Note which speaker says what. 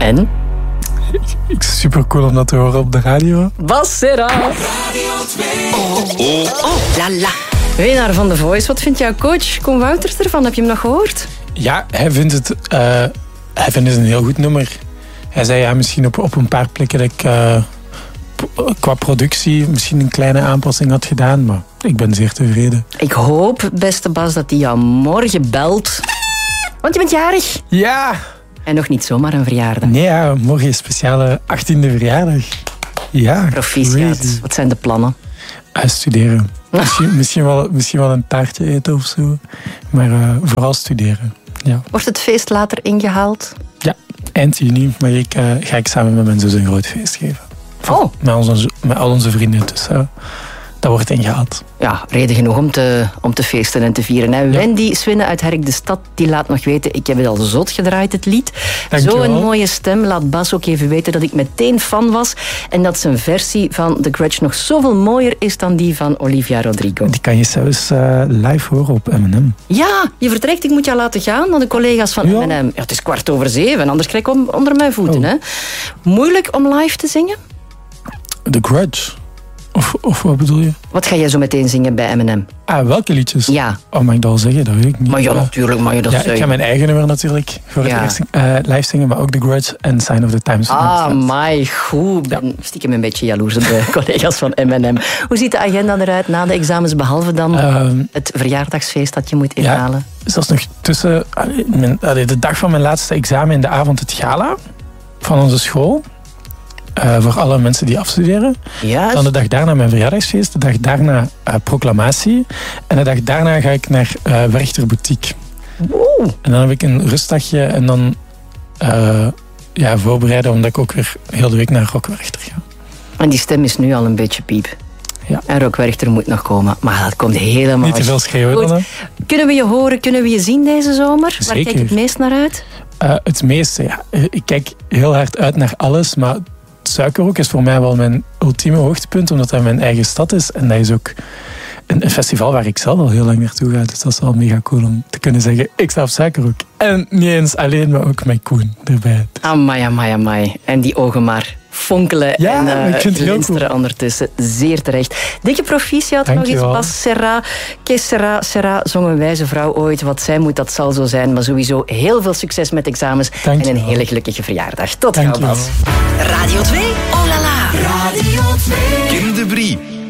Speaker 1: En?
Speaker 2: Super cool om dat te horen op de radio.
Speaker 1: Bas Serra.
Speaker 3: Radio 2.
Speaker 1: Oh, la la. Winnaar van The Voice. Wat vindt jouw coach, Koen Wouters, ervan? Heb je hem nog gehoord?
Speaker 2: Ja, hij vindt het een heel goed nummer. Hij zei misschien op een paar plekken dat ik qua productie misschien een kleine aanpassing had gedaan, maar ik ben zeer tevreden.
Speaker 1: Ik hoop, beste Bas, dat hij jou morgen belt. Want je bent jarig.
Speaker 2: Ja!
Speaker 1: En nog niet zomaar een verjaardag.
Speaker 2: Nee, ja, morgen is speciale 18e verjaardag. Ja,
Speaker 1: Proficiat.
Speaker 2: crazy.
Speaker 1: Wat zijn de plannen?
Speaker 2: Studeren. Misschien wel een taartje eten of zo. Maar vooral studeren. Ja.
Speaker 1: Wordt het feest later ingehaald?
Speaker 2: Ja, eind juni. Maar ga ik samen met mijn zus een groot feest geven.
Speaker 1: Oh.
Speaker 2: Met al onze vrienden. Dus dat wordt ingehaald.
Speaker 1: Ja, reden genoeg om te feesten en te vieren. En Wendy Swinne uit Herk de Stad, die laat nog weten, ik heb het al zot gedraaid, het lied. Zo'n mooie stem. Laat Bas ook even weten dat ik meteen fan was. En dat zijn versie van The Grudge nog zoveel mooier is dan die van Olivia Rodrigo.
Speaker 2: Die kan je zelfs live horen op M&M.
Speaker 1: Ja, je vertrekt. Ik moet jou laten gaan naar de collega's van M&M. Ja, het is 7:15, anders krijg ik onder mijn voeten. Hè. Moeilijk om live te zingen?
Speaker 2: The Grudge. Of wat bedoel je?
Speaker 1: Wat ga jij zo meteen zingen bij M&M?
Speaker 2: Welke liedjes?
Speaker 1: Ja.
Speaker 2: Oh, mag ik dat al zeggen? Dat weet ik niet.
Speaker 1: Maar ja, natuurlijk mag je dat zeggen.
Speaker 2: Ik ga mijn eigen nummer natuurlijk voor het eerst live zingen, maar ook The Grudge en Sign of the Times.
Speaker 1: My goed. Ik ben stiekem een beetje jaloers op de collega's van M&M. Hoe ziet de agenda eruit na de examens, behalve dan het verjaardagsfeest dat je moet inhalen?
Speaker 2: Ja, zelfs nog tussen de dag van mijn laatste examen en de avond het gala van onze school. Voor alle mensen die afstuderen.
Speaker 1: Yes.
Speaker 2: Dan de dag daarna mijn verjaardagsfeest. De dag daarna proclamatie. En de dag daarna ga ik naar Werchter Boutique.
Speaker 1: Wow.
Speaker 2: En dan heb ik een rustdagje. En dan voorbereiden. Omdat ik ook weer heel de week naar Rock Werchter ga.
Speaker 1: En die stem is nu al een beetje piep.
Speaker 2: Ja.
Speaker 1: En Rock Werchter moet nog komen. Maar dat komt helemaal...
Speaker 2: Niet te veel schreeuwen dan, hè?
Speaker 1: Kunnen we je horen? Kunnen we je zien deze zomer?
Speaker 2: Zeker.
Speaker 1: Waar kijk je het meest naar uit?
Speaker 2: Het meeste, ja. Ik kijk heel hard uit naar alles. Maar Suikerhoek is voor mij wel mijn ultieme hoogtepunt, omdat dat mijn eigen stad is. En dat is ook een festival waar ik zelf al heel lang naartoe ga. Dus dat is wel mega cool om te kunnen zeggen, ik sta op Suikerhoek. En niet eens alleen, maar ook met Koen erbij.
Speaker 1: Amai. En die ogen maar fonkelen en glinsteren ondertussen. Zeer terecht. Dikke proficiat nog eens, Bas Serra. Que Serra zong een wijze vrouw ooit. Wat zij moet, dat zal zo zijn. Maar sowieso heel veel succes met examens. En een hele gelukkige verjaardag. Tot gauw, Bas.
Speaker 3: Radio 2, oh la la. Radio 2. Kim de Brie.